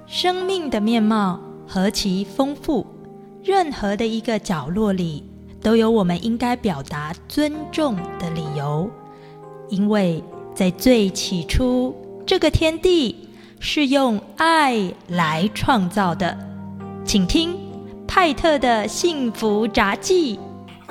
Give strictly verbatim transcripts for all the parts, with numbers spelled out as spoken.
生命的面貌何其丰富，任何的一个角落里都有我们应该表达尊重的理由。因为在最起初，这个天地是用爱来创造的。请听派特的幸福杂记。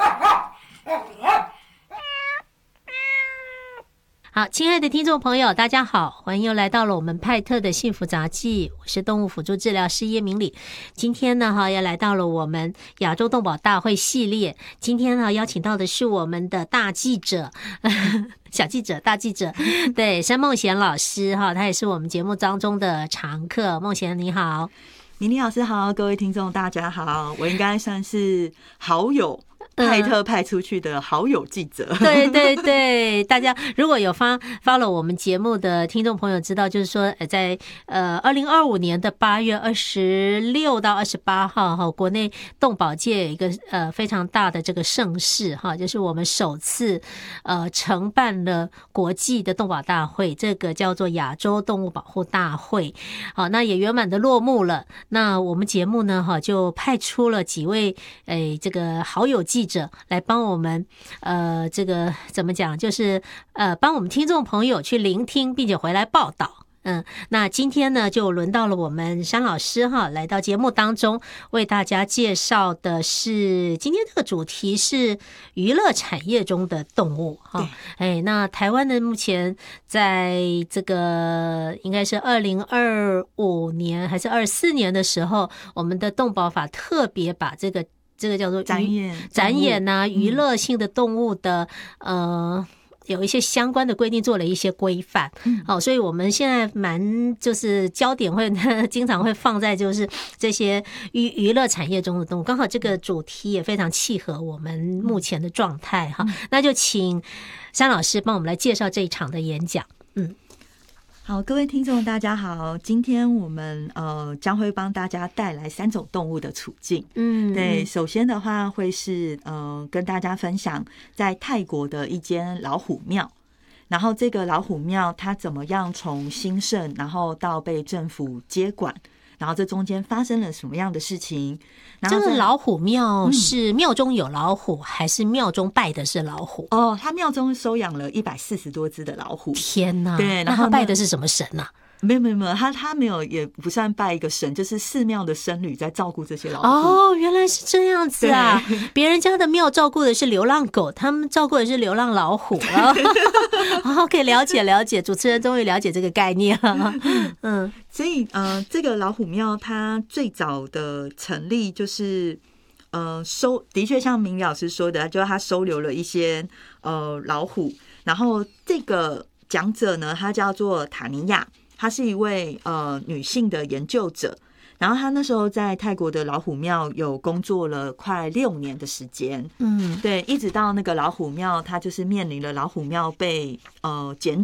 好，亲爱的听众朋友，大家好，欢迎又来到了我们派特的幸福杂记，我是动物辅助治疗师叶明礼。今天呢，哈，又来到了我们亚洲动保大会系列。今天呢，邀请到的是我们的大记者，小记者、大记者，对，山梦贤老师哈，他也是我们节目当中的常客。梦贤你好。 明礼老师好，各位听众大家好，我应该算是好友。派特派出去的好友记者， 嗯、对对对，大家如果有发发了我们节目的听众朋友知道，就是说在呃二零二五年的八月二十六到二十八号哈，国内动保界有一个呃非常大的这个盛事哈，就是我们首次呃承办了国际的动保大会，这个叫做亚洲动物保护大会，好，那也圆满的落幕了。那我们节目呢哈就派出了几位诶这个好友记者。者来帮我们，呃，这个怎么讲？就是呃，帮我们听众朋友去聆听，并且回来报道。嗯，那今天呢，就轮到了我们山老师哈，来到节目当中，为大家介绍的是今天这个主题是娱乐产业中的动物哈。哎，那台湾呢，目前在这个应该是二零二五年还是二四年的时候，我们的动保法特别把这个。这个叫做展演展演呐，娱乐性的动物的、嗯、呃，有一些相关的规定做了一些规范。嗯，好、哦，所以我们现在蛮就是焦点会经常会放在就是这些娱娱乐产业中的动物，刚好这个主题也非常契合我们目前的状态哈、嗯。那就请山老师帮我们来介绍这一场的演讲。嗯。 好，各位听众大家好，今天我们呃将会帮大家带来三种动物的处境。嗯，对，首先的话会是呃跟大家分享在泰国的一间老虎庙，然后这个老虎庙它怎么样从兴盛然后到被政府接管，然后这中间发生了什么样的事情？然后这个老虎庙是庙中有老虎，嗯、还是庙中拜的是老虎？ 哦，他庙中收养了一百四十多只的老虎。 天哪！ 对， 那他拜的是什么神啊？ 没有没有没有，他他没有，也不算拜一个神，就是寺庙的僧侣在照顾这些老虎。 哦，原来是这样子啊！别人家的庙照顾的是流浪狗，他们照顾的是流浪老虎了。好，可以了解了解，主持人终于了解这个概念了。 嗯，所以呃，这个老虎庙它最早的成立就是呃收，的确像明老师说的，就是他收留了一些呃老虎，然后这个讲者呢，他叫做塔尼亚。她是一位呃女性的研究者，然后她那时候在泰国的老虎庙有工作了快六年的时间，嗯，对，一直到那个老虎庙，她就是面临了老虎庙被呃检